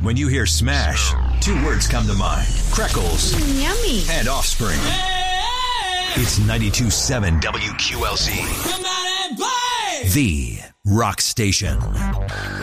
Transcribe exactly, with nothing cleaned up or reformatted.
When you hear Smash, two words come to mind. Freckles Mm, yummy. and Offspring. It's ninety-two point seven W Q L C. The Rock Station.